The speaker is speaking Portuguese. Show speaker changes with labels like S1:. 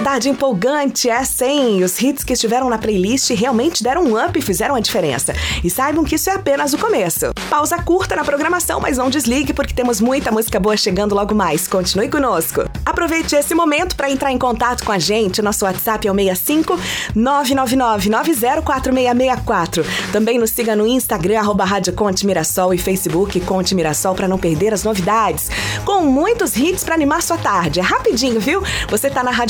S1: novidade empolgante essa, hein? Os hits que estiveram na playlist realmente deram um up e fizeram a diferença. E saibam que isso é apenas o começo. Pausa curta na programação, mas não desligue porque temos muita música boa chegando logo mais. Continue conosco. Aproveite esse momento para entrar em contato com a gente. Nosso WhatsApp é o 65 999 904664. Também nos siga no Instagram, @Rádio Conte Mirassol e Facebook Conte Mirassol para não perder as novidades. Com muitos hits para animar sua tarde. É rapidinho, viu? Você tá na Rádio